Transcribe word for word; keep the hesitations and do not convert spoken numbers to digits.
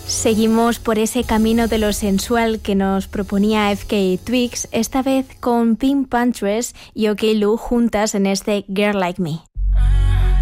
Seguimos por ese camino de lo sensual que nos proponía F K Twigs, esta vez con Pink Panthers y OK Lou juntas en este Girl Like Me.